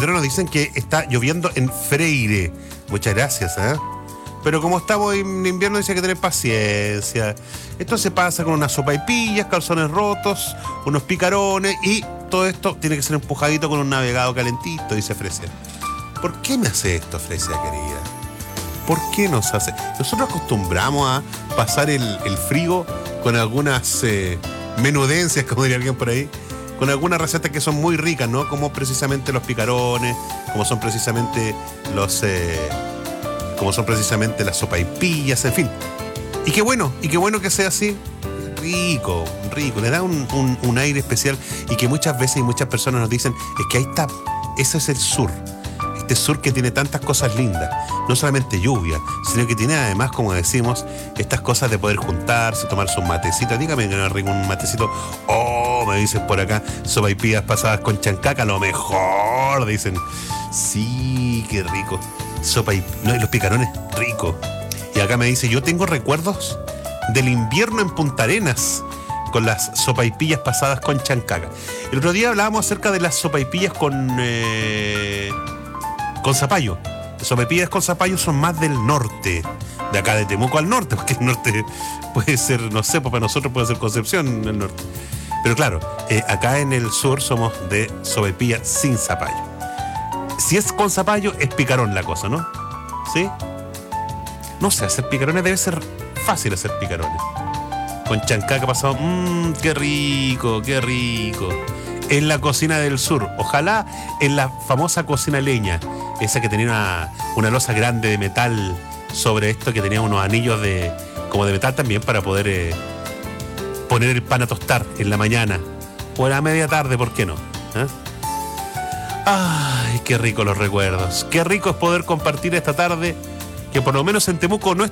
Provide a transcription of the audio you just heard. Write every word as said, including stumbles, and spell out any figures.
primero nos dicen que está lloviendo en Freire. Muchas gracias, ¿eh? Pero como estamos en invierno, dice que tener paciencia. Esto se pasa con unas sopaipillas, calzones rotos, unos picarones y todo esto tiene que ser empujadito con un navegado calentito, dice Fresia. ¿Por qué me hace esto, Fresia, querida? ¿Por qué nos hace? Nosotros acostumbramos a pasar el, el frigo con algunas eh, menudencias, como diría alguien por ahí, con algunas recetas que son muy ricas, ¿no? Como precisamente los picarones, como son precisamente los... Eh, como son precisamente las sopaipillas, en fin. Y qué bueno, y qué bueno que sea así. Rico, rico, le da un, un, un aire especial y que muchas veces y muchas personas nos dicen, es que ahí está, ese es el sur. Este sur que tiene tantas cosas lindas, no solamente lluvia, sino que tiene además, como decimos, estas cosas de poder juntarse, tomarse un matecito. Dígame que no es rico un matecito. Oh, me dicen por acá, sopaipillas pasadas con chancaca, lo mejor, dicen. Sí, qué rico. Sopa y, no, y los picarones, rico. Y acá me dice, yo tengo recuerdos del invierno en Punta Arenas con las sopaipillas pasadas con chancaca. El otro día hablábamos acerca de las sopaipillas con eh, con zapallo. Las sopaipillas con zapallo son más del norte, de acá de Temuco al norte, porque el norte puede ser, no sé, pues para nosotros puede ser Concepción en el norte. Pero claro, eh, acá en el sur somos de sopaipilla sin zapallo. Si es con zapallo, es picarón la cosa, ¿no? ¿Sí? No sé, hacer picarones debe ser fácil hacer picarones. Con chancaca pasado, mmm, qué rico, qué rico. En la cocina del sur, ojalá en la famosa cocina leña, esa que tenía una, una losa grande de metal sobre esto, que tenía unos anillos de como de metal también para poder eh, poner el pan a tostar en la mañana o a la media tarde, ¿por qué no? ¿Eh? Ay, qué rico los recuerdos. Qué rico es poder compartir esta tarde, que por lo menos en Temuco no es